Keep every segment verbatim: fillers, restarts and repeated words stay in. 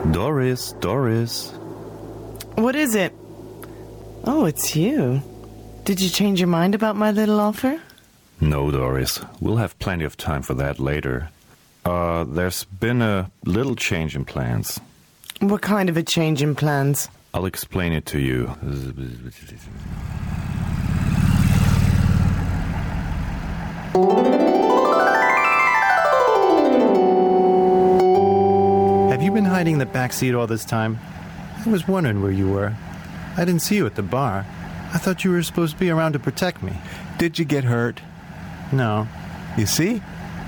Doris, Doris. What is it? Oh, it's you. Did you change your mind about my little offer? No, Doris. We'll have plenty of time for that later. Uh, there's been a little change in plans. What kind of a change in plans? I'll explain it to you. Have you been hiding in the back seat all this time? I was wondering where you were. I didn't see you at the bar. I thought you were supposed to be around to protect me. Did you get hurt? No. You see?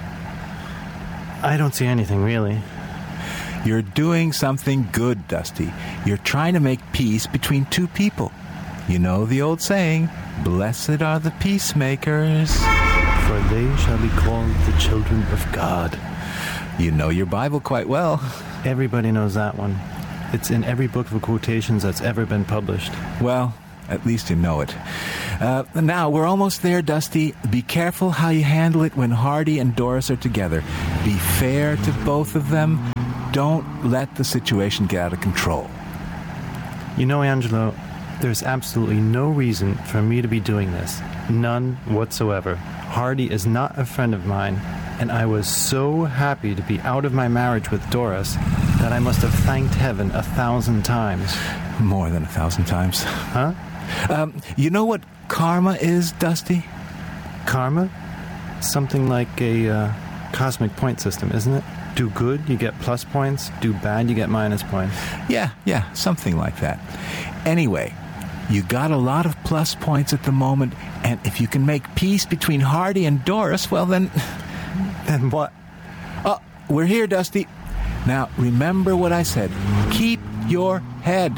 I don't see anything, really. You're doing something good, Dusty. You're trying to make peace between two people. You know the old saying, blessed are the peacemakers, for they shall be called the children of God. You know your Bible quite well. Everybody knows that one. It's in every book of quotations that's ever been published. Well, at least you know it. Uh, now, we're almost there, Dusty. Be careful how you handle it when Hardy and Doris are together. Be fair to both of them. Don't let the situation get out of control. You know, Angelo, there's absolutely no reason for me to be doing this. None whatsoever. Hardy is not a friend of mine, and I was so happy to be out of my marriage with Doris that I must have thanked heaven a thousand times. More than a thousand times. Huh? Um, you know what karma is, Dusty? Karma? Something like a uh, cosmic point system, isn't it? Do good, you get plus points. Do bad, you get minus points. Yeah, yeah, something like that. Anyway, you got a lot of plus points at the moment, and if you can make peace between Hardy and Doris, well then... Then what? Oh, we're here, Dusty. Now, remember what I said. Keep your head.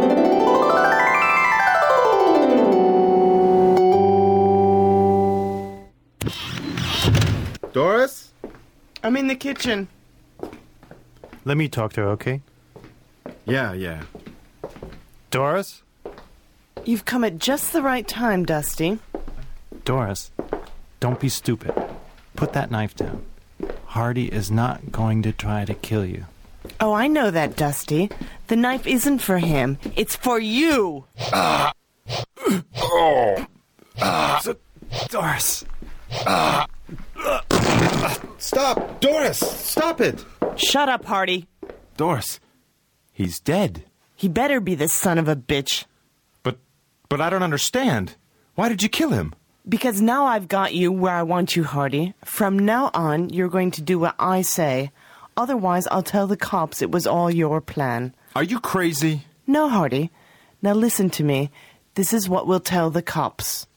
Doris? I'm in the kitchen. Let me talk to her, okay? Yeah, yeah. Doris? You've come at just the right time, Dusty. Doris, don't be stupid. Put that knife down. Hardy is not going to try to kill you. Oh, I know that, Dusty. The knife isn't for him. It's for you. Ah. Oh. Ah. Doris. Ah. Stop! Doris! Stop it! Shut up, Hardy. Doris, he's dead. He better be the son of a bitch. But, but I don't understand. Why did you kill him? Because now I've got you where I want you, Hardy. From now on, you're going to do what I say. Otherwise, I'll tell the cops it was all your plan. Are you crazy? No, Hardy. Now listen to me. This is what we'll tell the cops.